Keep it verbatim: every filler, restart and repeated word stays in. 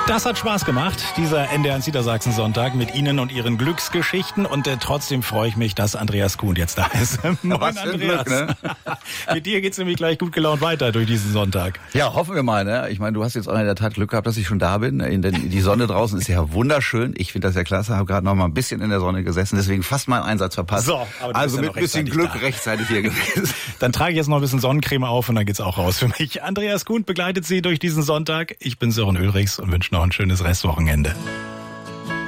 Das hat Spaß gemacht, dieser N D R eins Niedersachsen-Sonntag mit Ihnen und Ihren Glücksgeschichten. Und äh, trotzdem freue ich mich, dass Andreas Kuhn jetzt da ist. Moin, Was für ein Andreas. Glück, ne? Mit dir geht's nämlich gleich gut gelaunt weiter durch diesen Sonntag. Ja, hoffen wir mal. Ne? Ich meine, du hast jetzt auch in der Tat Glück gehabt, dass ich schon da bin. Denn die Sonne draußen ist ja wunderschön. Ich finde das ja klasse. Habe gerade noch mal ein bisschen in der Sonne gesessen, deswegen fast meinen Einsatz verpasst. So, aber du also bist ja mit noch ein bisschen rechtzeitig Glück da. rechtzeitig hier gewesen. Dann trage ich jetzt noch ein bisschen Sonnencreme auf und dann geht's auch raus für mich. Andreas Kuhn begleitet Sie durch diesen Sonntag. Ich bin Sören Ulrichs und wünsche noch ein schönes Restwochenende.